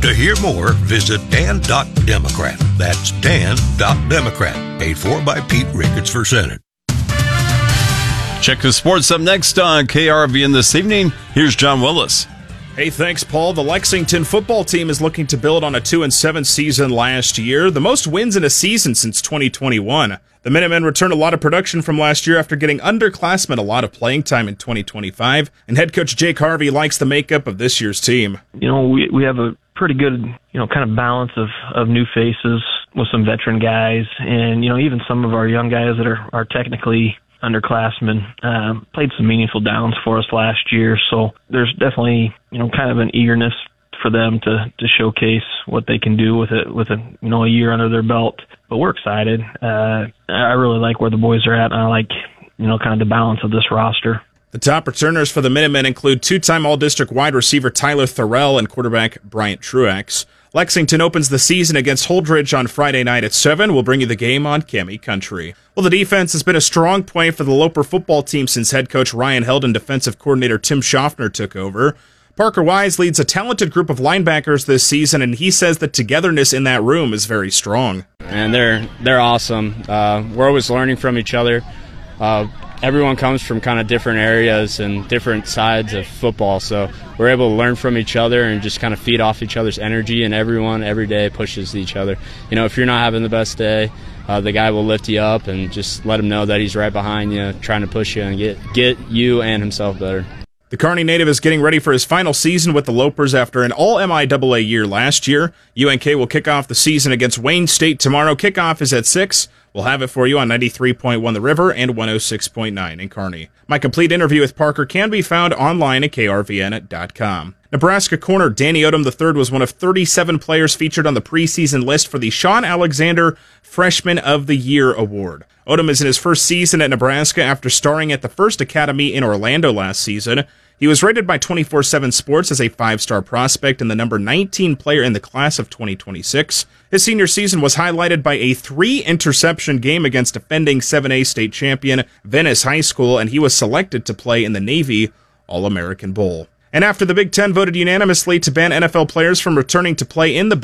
To hear more, visit Dan.Democrat. That's Dan.Democrat. Paid for by Pete Ricketts for Senate. Check the sports up next on KRVN this evening. Here's John Willis. Hey, thanks, Paul. The Lexington football team is looking to build on a 2-7 season last year, the most wins in a season since 2021. The Minutemen returned a lot of production from last year after getting underclassmen a lot of playing time in 2025, and head coach Jake Harvey likes the makeup of this year's team. We have a pretty good, kind of balance of new faces with some veteran guys, and, even some of our young guys that are technically underclassmen played some meaningful downs for us last year. So there's definitely, kind of an eagerness for them to showcase what they can do with a year under their belt. But we're excited. I really like where the boys are at, and I like, kind of the balance of this roster. The top returners for the Minutemen include two-time All-District wide receiver Tyler Thorell and quarterback Bryant Truex. Lexington opens the season against Holdridge on Friday night at 7. We'll bring you the game on Cami Country. Well, the defense has been a strong point for the Loper football team since head coach Ryan Held and defensive coordinator Tim Schaffner took over. Parker Wise leads a talented group of linebackers this season, and he says the togetherness in that room is very strong. And they're awesome. We're always learning from each other. Everyone comes from kind of different areas and different sides of football, so we're able to learn from each other and just kind of feed off each other's energy, and everyone every day pushes each other. If you're not having the best day, the guy will lift you up and just let him know that he's right behind you, trying to push you and get you and himself better. The Kearney native is getting ready for his final season with the Lopers after an all-MIAA year last year. UNK will kick off the season against Wayne State tomorrow. Kickoff is at 6. We'll have it for you on 93.1 The River and 106.9 in Kearney. My complete interview with Parker can be found online at krvn.com. Nebraska corner Danny Odom III was one of 37 players featured on the preseason list for the Sean Alexander Freshman of the Year award. Odom is in his first season at Nebraska after starring at the First Academy in Orlando last season. He was rated by 24/7 Sports as a 5-star prospect and the number 19 player in the class of 2026. His senior season was highlighted by a 3-interception game against defending 7A state champion Venice High School, and he was selected to play in the Navy All-American Bowl. And after the Big Ten voted unanimously to ban NFL players from returning to play in the